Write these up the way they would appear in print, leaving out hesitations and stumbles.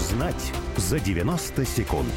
Узнать за 90 секунд.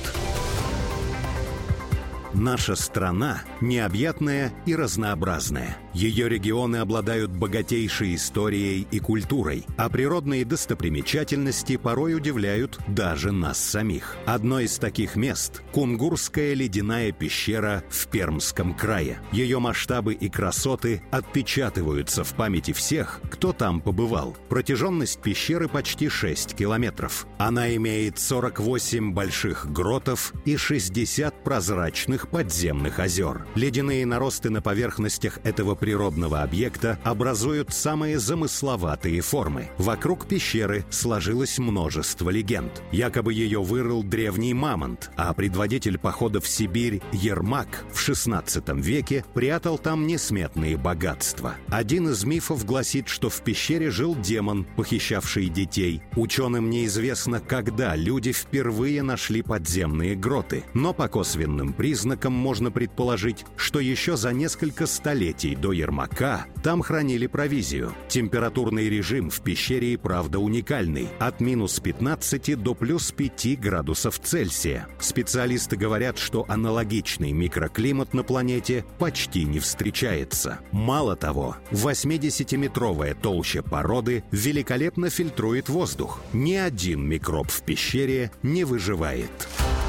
Наша страна необъятная и разнообразная. Ее регионы обладают богатейшей историей и культурой, а природные достопримечательности порой удивляют даже нас самих. Одно из таких мест – Кунгурская ледяная пещера в Пермском крае. Ее масштабы и красоты отпечатываются в памяти всех, кто там побывал. Протяженность пещеры почти 6 километров. Она имеет 48 больших гротов и 60 прозрачных подземных озер. Ледяные наросты на поверхностях этого природного объекта образуют самые замысловатые формы. Вокруг пещеры сложилось множество легенд. Якобы ее вырыл древний мамонт, а предводитель похода в Сибирь Ермак в XVI веке прятал там несметные богатства. Один из мифов гласит, что в пещере жил демон, похищавший детей. Ученым неизвестно, когда люди впервые нашли подземные гроты, но по косвенным признакам можно предположить, что еще за несколько столетий до Ермака там хранили провизию. Температурный режим в пещере и правда уникальный – от минус 15 до плюс 5 градусов Цельсия. Специалисты говорят, что аналогичный микроклимат на планете почти не встречается. Мало того, 80-метровая толща породы великолепно фильтрует воздух. Ни один микроб в пещере не выживает.